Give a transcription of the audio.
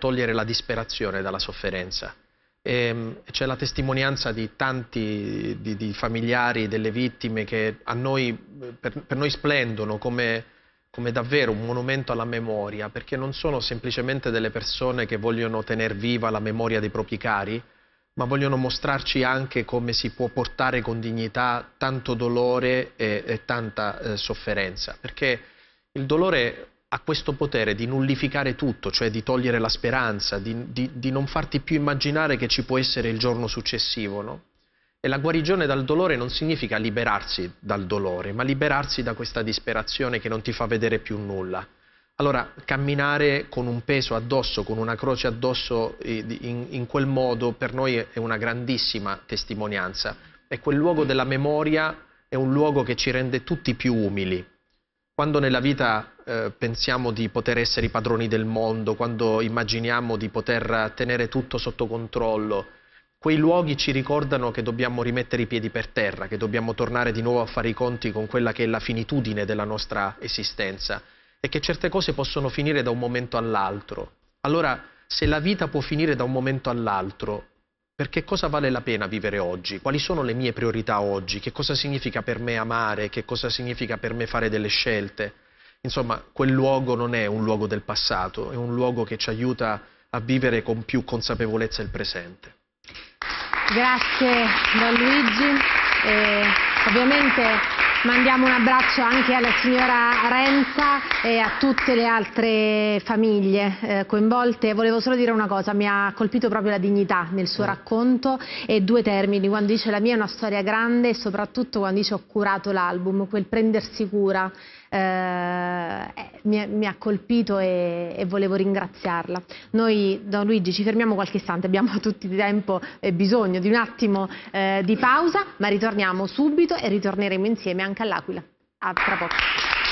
togliere la disperazione dalla sofferenza. C'è la testimonianza di tanti di familiari delle vittime che a noi, per noi splendono come davvero un monumento alla memoria, perché non sono semplicemente delle persone che vogliono tenere viva la memoria dei propri cari, ma vogliono mostrarci anche come si può portare con dignità tanto dolore e tanta sofferenza, perché il dolore ha questo potere di nullificare tutto, cioè di togliere la speranza, di non farti più immaginare che ci può essere il giorno successivo, no? E la guarigione dal dolore non significa liberarsi dal dolore, ma liberarsi da questa disperazione che non ti fa vedere più nulla. Allora, camminare con un peso addosso, con una croce addosso, in quel modo, per noi è una grandissima testimonianza. E quel luogo della memoria è un luogo che ci rende tutti più umili. Quando nella vita pensiamo di poter essere i padroni del mondo, quando immaginiamo di poter tenere tutto sotto controllo, quei luoghi ci ricordano che dobbiamo rimettere i piedi per terra, che dobbiamo tornare di nuovo a fare i conti con quella che è la finitudine della nostra esistenza e che certe cose possono finire da un momento all'altro. Allora, se la vita può finire da un momento all'altro, per che cosa vale la pena vivere oggi? Quali sono le mie priorità oggi? Che cosa significa per me amare? Che cosa significa per me fare delle scelte? Insomma, quel luogo non è un luogo del passato, è un luogo che ci aiuta a vivere con più consapevolezza il presente. Grazie Don Luigi. Ovviamente mandiamo un abbraccio anche alla signora Renza e a tutte le altre famiglie coinvolte. Volevo solo dire una cosa, mi ha colpito proprio la dignità nel suo racconto e due termini, quando dice la mia è una storia grande e soprattutto quando dice ho curato l'album, quel prendersi cura mi ha colpito e volevo ringraziarla. Noi, Don Luigi, ci fermiamo qualche istante, abbiamo tutti tempo e bisogno di un attimo di pausa, ma ritorniamo subito e ritorneremo insieme anche all'Aquila. A tra poco.